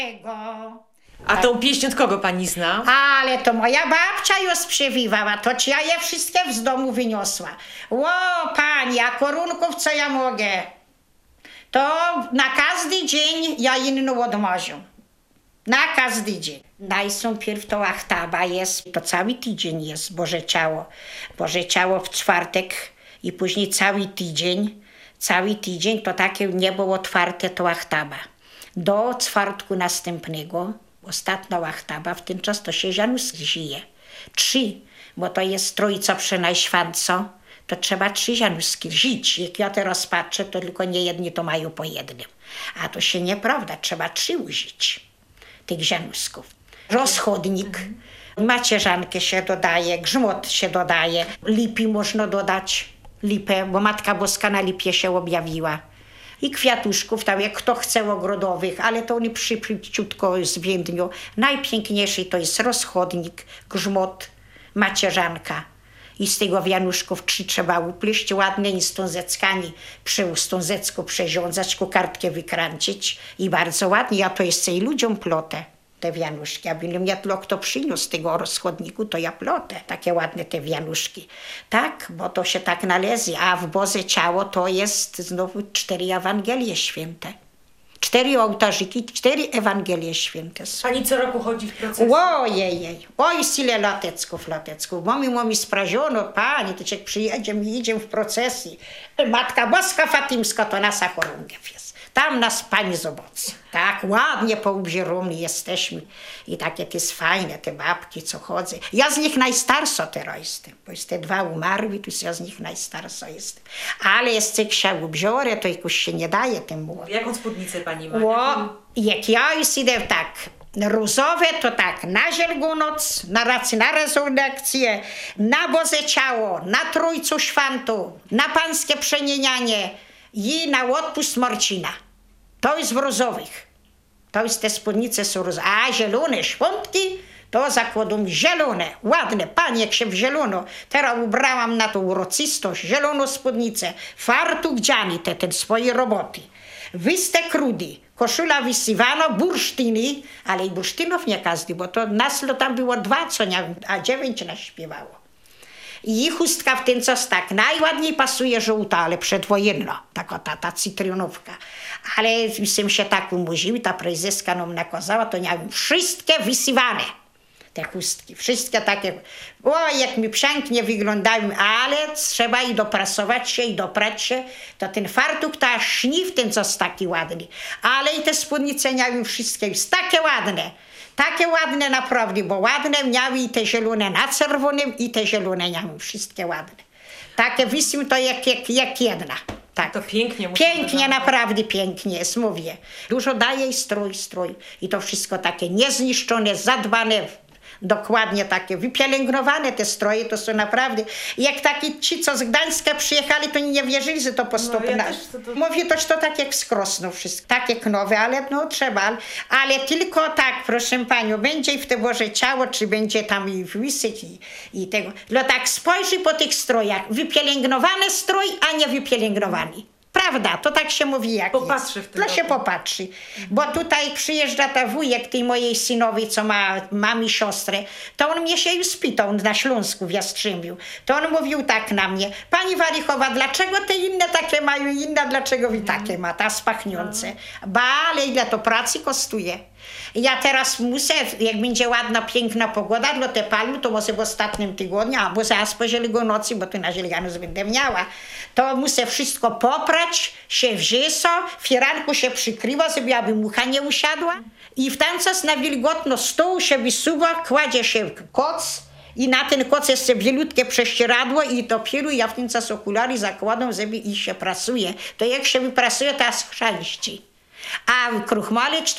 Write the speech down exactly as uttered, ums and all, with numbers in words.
A tą pieśń od kogo pani zna? Ale to moja babcia ją sprzewiwała, to ci ja je wszystkie z domu wyniosła. Ło, pani, a korunków co ja mogę? To na każdy dzień ja inną odmożę. Na każdy dzień. Najpierw to achtaba jest, to cały tydzień jest Boże Ciało. Boże Ciało w czwartek i później cały tydzień. Cały tydzień to takie niebo otwarte to achtaba. Do czwartku następnego, ostatnia achtaba, w ten czas to się Janus żyje. Trzy, bo to jest Trójca Przenajświętsza, to trzeba trzy Januski żyć. Jak ja teraz patrzę, to tylko nie jedni to mają po jednym. A to się nieprawda, trzeba trzy użyć tych Janusków. Rozchodnik, mhm. macierzankę się dodaje, grzmot się dodaje, lipy można dodać, lipę, bo Matka Boska na lipie się objawiła. I kwiatuszków, tam jak kto chce ogrodowych, ale to oni przyciutko zwiędnią. Najpiękniejszy to jest rozchodnik, grzmot, macierzanka. I z tego wianuszków trzy trzeba upleść ładnie i stązeckami przy stązecku przeziondzać, kartkę wykręcić i bardzo ładnie. Ja to jeszcze i ludziom plotę te wianuszki. A byle mnie tlo kto przyniósł z tego rozchodniku, to ja plotę takie ładne te wianuszki. Tak, bo to się tak należy. A w Boże Ciało to jest znowu cztery Ewangelie Święte. Cztery ołtarzyki, cztery Ewangelie Święte są. Pani co roku chodzi w procesji? Ojej, oj, ile latecków, latecków. Mami, mami sprawiono, pani, to jak przyjedziemy i idziemy w procesji. Matka Boska Fatimska to nasza chorągiew jest. Tam nas pani zobaczy. Tak ładnie poubzieromni jesteśmy. I takie to jest fajne, te babki, co chodzą. Ja z nich najstarsza teraz jestem, bo jest te dwa umarły, to ja z nich najstarsza jestem. Ale jeszcze jak się ubiorę, to jakoś się nie daje tym młodym. Jaką spódnicę pani ma? O, jak ja już idę tak, różowe to tak, na Wielkanoc, na, na resurrekcję, na Boże Ciało, na Trójcu Świętą, na Pańskie Przemienianie i na odpust Marcina. To jest w różowych. To jest te spódnice są różowe. A zielone świątki to zakładam zielone, ładne. Pani, jak się w zielono. Teraz ubrałam na tą uroczystość zieloną spódnicę. Fartuch dziany, te, te swoje roboty. Wystek rudy, koszula wysywana, bursztyny, ale i bursztynów nie każdy, bo to nas tam było dwa, co nie, a dziewięć nas śpiewało. I chustka w ten czas tak najładniej pasuje żółta, ale przedwojenna, taka ta, ta cytrynówka. Ale jestem się tak umówił, ta prezeska nam nakazała, to miałem wszystkie wysywane. Te chustki, wszystkie takie, o jak mi pięknie wyglądają, ale trzeba i doprasować się, i doprać się, to ten fartuch, ta szniw ten czas taki ładny, ale i te spódnice miały wszystkie jest takie ładne, takie ładne naprawdę, bo ładne miały i te zielone na czerwonym, i te zielone miały wszystkie ładne. Takie wysym to jak, jak, jak jedna. Tak. To pięknie. Pięknie, naprawdę pięknie jest, mówię. Dużo daje i strój, strój. I to wszystko takie niezniszczone, zadbane, dokładnie takie wypielęgnowane te stroje, to są naprawdę... Jak taki ci, co z Gdańska przyjechali, to nie wierzyli, że to postąpi. No, ja to, to... Mówię, to, to tak jak z Krosno wszystko. Tak jak nowe, ale no trzeba. Ale tylko tak, proszę panią, będzie w te Boże Ciało, czy będzie tam i wysyć i, i tego. No tak spojrzy po tych strojach. Wypielęgnowany strój, a nie wypielęgnowany. Prawda, to tak się mówi jak popatrzy jest. W tym to się popatrzy. Bo tutaj przyjeżdża ta wujek tej mojej synowej, co ma mami siostrę, to on mnie się już spytał na Śląsku w Jastrzębiu. To on mówił tak na mnie, pani Warichowa, dlaczego te inne takie mają inne, dlaczego wy takie ma, ta spachniące? Ba, ale ile to pracy kosztuje. Ja teraz muszę, jak będzie ładna, piękna pogoda, dla te palu, to może w ostatnim tygodniu, albo zaraz po Wielkanocy, bo tu na Wielkanoc będę miała, to muszę wszystko poprać, się wrzeso, firanku się przykrywa, żeby aby mucha nie usiadła. I w ten czas na wilgotno stół się wysuwa, kładzie się koc i na ten koc jest bielutkie prześcieradło i dopiero ja w ten czas okulary zakładam, żeby iść się prasuje. To jak się wyprasuje, to jest chrzaniści. A kruchmalec